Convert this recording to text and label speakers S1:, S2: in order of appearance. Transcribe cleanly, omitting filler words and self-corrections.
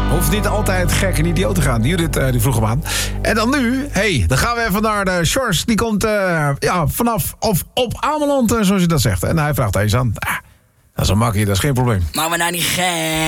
S1: Hoeft niet altijd gek en idioot te gaan. Judith die vroeg hem aan. En dan nu, dan gaan we even naar de Sjors. Die komt vanaf of op Ameland, zoals je dat zegt. En hij vraagt eens aan. Dat is een makkie, dat is geen probleem.
S2: Maar we nou niet gek.